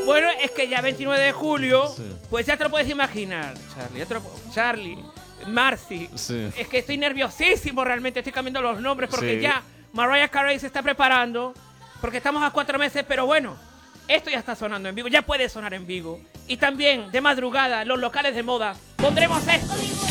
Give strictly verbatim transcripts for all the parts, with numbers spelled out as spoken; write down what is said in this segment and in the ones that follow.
Bueno, es que ya veintinueve de julio, Sí. pues ya te lo puedes imaginar, Charlie. Ya te lo, Charlie, Marcy. Sí. Es que estoy nerviosísimo realmente, estoy cambiando los nombres porque Sí. ya Mariah Carey se está preparando, porque estamos a cuatro meses, pero bueno, esto ya está sonando en Vigo, ya puede sonar en Vigo. Y también, de madrugada, en los locales de moda, pondremos esto.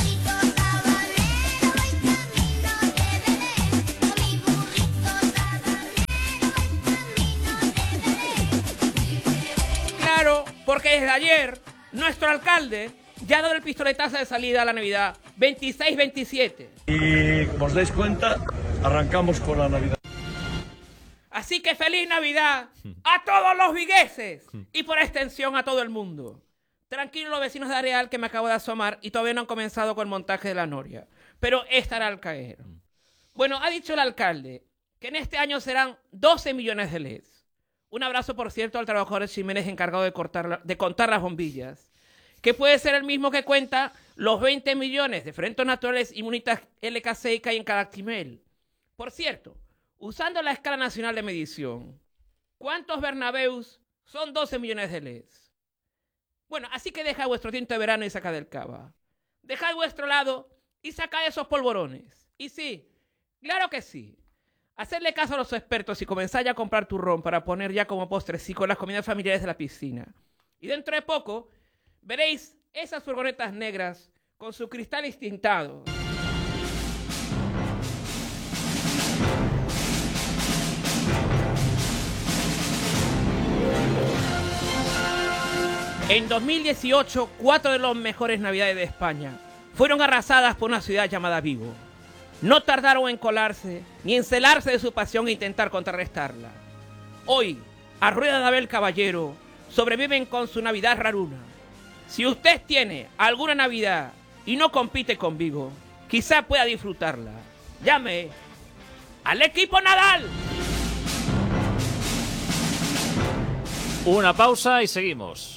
Claro, porque desde ayer, nuestro alcalde ya ha dado el pistoletazo de salida a la Navidad, veintiséis veintisiete. Y como os dais cuenta, arrancamos con la Navidad. Así que feliz Navidad a todos los vigueses y por extensión a todo el mundo. Tranquilos los vecinos de Areal, que me acabo de asomar y todavía no han comenzado con el montaje de la noria. Pero estará al caer. Bueno, ha dicho el alcalde que en este año serán doce millones de L E Ds. Un abrazo, por cierto, al trabajador de Ximénez encargado de, cortar la- de contar las bombillas, que puede ser el mismo que cuenta los veinte millones de Frentos Naturales Inmunitas L K C que hay en cada Actimel. Por cierto, usando la escala nacional de medición, ¿cuántos Bernabéus son doce millones de L E Ds? Bueno, así que deja vuestro tinto de verano y saca del cava. Dejad vuestro lado y sacad esos polvorones. Y sí, claro que sí. Hacerle caso a los expertos y comenzar ya a comprar turrón para poner ya como postrecico las comidas familiares de la piscina. Y dentro de poco veréis esas furgonetas negras con su cristal tintado. En dos mil dieciocho, cuatro de las mejores navidades de España fueron arrasadas por una ciudad llamada Vigo. No tardaron en colarse, ni en celarse de su pasión e intentar contrarrestarla. Hoy, a rueda de Abel Caballero, sobreviven con su Navidad raruna. Si usted tiene alguna Navidad y no compite con Vigo, quizá pueda disfrutarla. Llame al equipo Nadal. Una pausa y seguimos.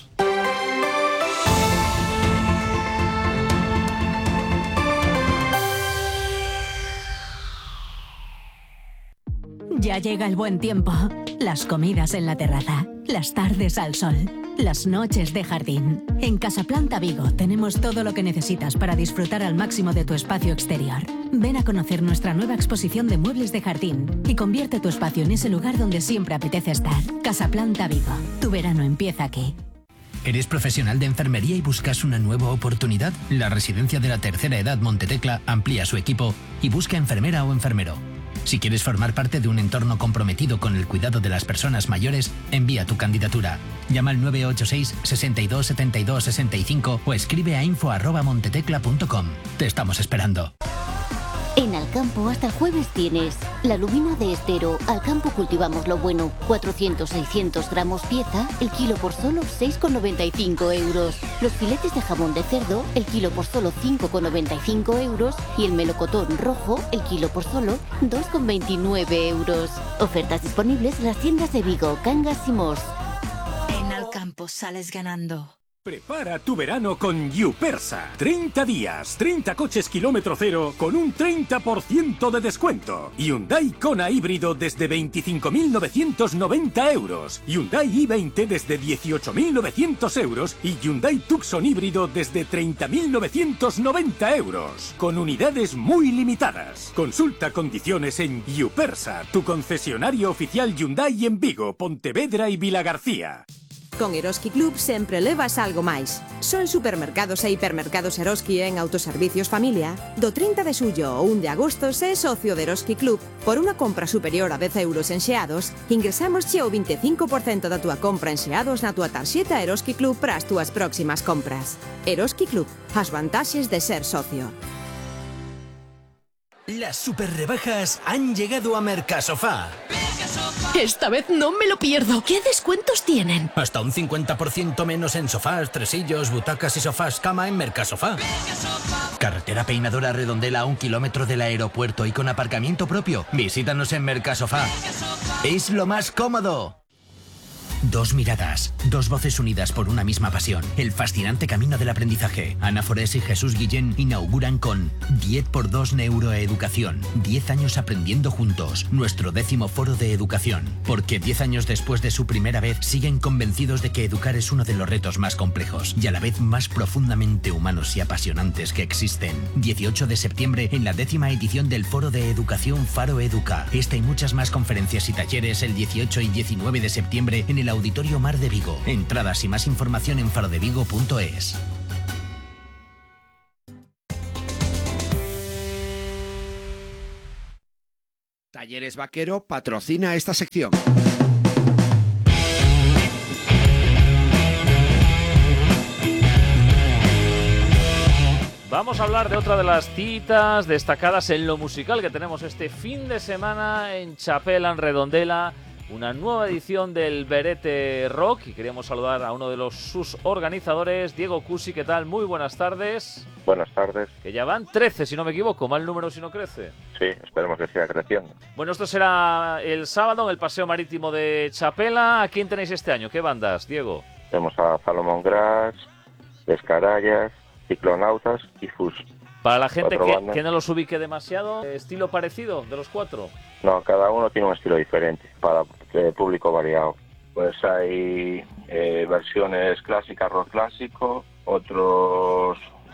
Ya llega el buen tiempo. Las comidas en la terraza, las tardes al sol, las noches de jardín. En Casaplanta Vigo tenemos todo lo que necesitas para disfrutar al máximo de tu espacio exterior. Ven a conocer nuestra nueva exposición de muebles de jardín y convierte tu espacio en ese lugar donde siempre apetece estar. Casaplanta Vigo. Tu verano empieza aquí. ¿Eres profesional de enfermería y buscas una nueva oportunidad? La Residencia de la Tercera Edad Montetecla amplía su equipo y busca enfermera o enfermero. Si quieres formar parte de un entorno comprometido con el cuidado de las personas mayores, envía tu candidatura. Llama al nueve ocho seis, sesenta y dos, setenta y dos, sesenta y cinco o escribe a info arroba montetecla punto com. Te estamos esperando. En Alcampo hasta el jueves tienes la lubina de estero. Alcampo cultivamos lo bueno. cuatrocientos seiscientos gramos pieza, el kilo por solo seis con noventa y cinco euros. Los filetes de jamón de cerdo, el kilo por solo cinco con noventa y cinco euros. Y el melocotón rojo, el kilo por solo dos con veintinueve euros. Ofertas disponibles en las tiendas de Vigo, Cangas y Mos. En Alcampo sales ganando. Prepara tu verano con Yupersa. treinta días, treinta coches kilómetro cero con un treinta por ciento de descuento. Hyundai Kona híbrido desde veinticinco mil novecientos noventa euros. Hyundai i veinte desde dieciocho mil novecientos euros. Y Hyundai Tucson híbrido desde treinta mil novecientos noventa euros. Con unidades muy limitadas. Consulta condiciones en Yupersa, tu concesionario oficial Hyundai en Vigo, Pontevedra y Vilagarcía. Con Eroski Club sempre levas algo máis. Son supermercados e hipermercados Eroski en Autoservicios Familia. Do trinta de xullo ao un de agosto, se é socio de Eroski Club por unha compra superior a dez euros en xeados, ingresamos che o veinticinco por ciento da túa compra en xeados na túa tarxeta Eroski Club para as túas próximas compras. Eroski Club, as vantaxes de ser socio. Las super rebajas han llegado a Mercasofá. Esta vez no me lo pierdo. ¿Qué descuentos tienen? Hasta un cincuenta por ciento menos en sofás, tresillos, butacas y sofás cama en Mercasofá. Carretera Peinadora Redondela a un kilómetro del aeropuerto y con aparcamiento propio. Visítanos en Mercasofá. Es lo más cómodo. Dos miradas, dos voces unidas por una misma pasión. El fascinante camino del aprendizaje. Ana Forés y Jesús Guillén inauguran con diez por dos Neuroeducación. diez años aprendiendo juntos. Nuestro décimo foro de educación. Porque diez años después de su primera vez siguen convencidos de que educar es uno de los retos más complejos y a la vez más profundamente humanos y apasionantes que existen. dieciocho de septiembre en la décima edición del Foro de Educación Faro Educa. Esta y muchas más conferencias y talleres el dieciocho y diecinueve de septiembre en el Auditorio Mar de Vigo. Entradas y más información en farodevigo punto es. Talleres Vaquero patrocina esta sección. Vamos a hablar de otra de las citas destacadas en lo musical que tenemos este fin de semana en Chapela, en Redondela. Una nueva edición del Berete Rock y queríamos saludar a uno de los sus organizadores, Diego Cusi. ¿Qué tal? Muy buenas tardes. Buenas tardes. Que ya van trece, si no me equivoco, mal número si no crece. Sí, esperemos que siga creciendo. Bueno, esto será el sábado en el Paseo Marítimo de Chapela. ¿A quién tenéis este año? ¿Qué bandas, Diego? Tenemos a Salomón Gras, Descarallas, Ciclonautas y Fus. Para la gente que, que no los ubique demasiado, ¿estilo parecido de los cuatro? No, cada uno tiene un estilo diferente, para el público variado. Pues hay eh, versiones clásicas, rock clásico, otros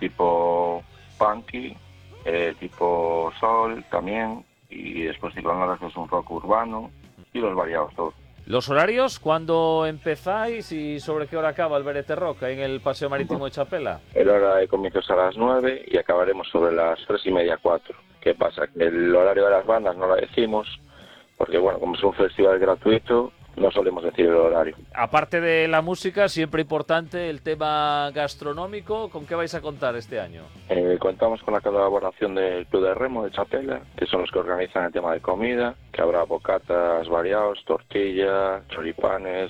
tipo punky, eh, tipo soul también, y después Ciclonautas, que es un rock urbano, estilos variados todos. ¿Los horarios? ¿Cuándo empezáis y sobre qué hora acaba el Berete Rock ahí en el Paseo Marítimo de Chapela? El hora de comienzo es a las nueve y acabaremos sobre las tres y media, cuatro. ¿Qué pasa? Que el horario de las bandas no lo decimos porque, bueno, como es un festival gratuito, no solemos decir el horario. Aparte de la música, siempre importante el tema gastronómico. ¿Con qué vais a contar este año? Eh, contamos con la colaboración del Club de Remo de Chapela, que son los que organizan el tema de comida, que habrá bocatas variados, tortilla, choripanes,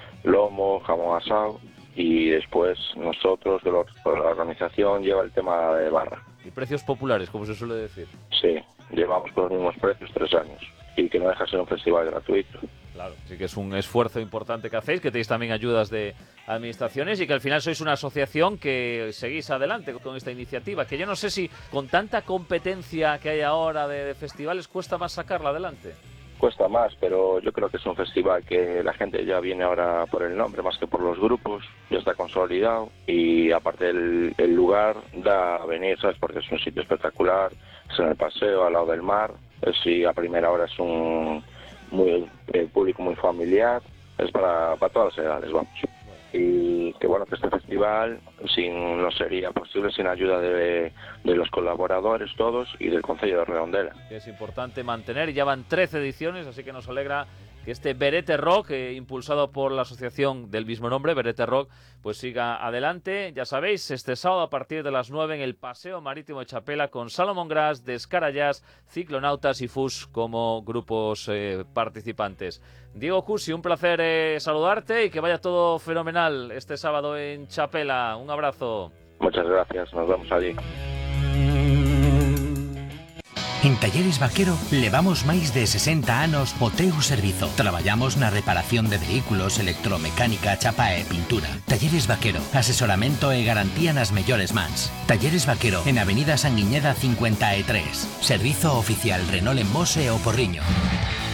lomo, jamón asado, y después nosotros, de la organización, lleva el tema de barra. ¿Y precios populares, como se suele decir? Sí, llevamos con los mismos precios tres años, y que no deja de ser un festival gratuito. Claro, sí que es un esfuerzo importante que hacéis, que tenéis también ayudas de administraciones y que al final sois una asociación que seguís adelante con esta iniciativa, que yo no sé si con tanta competencia que hay ahora de, de festivales cuesta más sacarla adelante. Cuesta más, pero yo creo que es un festival que la gente ya viene ahora por el nombre más que por los grupos, ya está consolidado y aparte el, el lugar da a venir, ¿sabes? Porque es un sitio espectacular, es en el paseo, al lado del mar, sí, a primera hora es un... muy el público muy familiar, es para, para todas las edades, vamos. Y que bueno, que este festival sin, no sería posible sin ayuda de, de los colaboradores todos y del Concello de Redondela. Es importante mantener, y ya van trece ediciones, así que nos alegra que este Berete Rock, eh, impulsado por la asociación del mismo nombre, Berete Rock, pues siga adelante. Ya sabéis, este sábado a partir de las nueve en el Paseo Marítimo de Chapela con Salomón Gras, Descarallas, Ciclonautas y Fus como grupos eh, participantes. Diego Cusi, un placer eh, saludarte y que vaya todo fenomenal este sábado en Chapela. Un abrazo. Muchas gracias, nos vemos allí. En Talleres Vaquero levamos máis de sesenta anos o teu servizo. Traballamos na reparación de vehículos, electromecánica, chapa e pintura. Talleres Vaquero, asesoramento e garantía nas mellores mans. Talleres Vaquero, en Avenida Sanguiñeda cincuenta e tres. Servizo oficial Renault en Mos e O Porriño.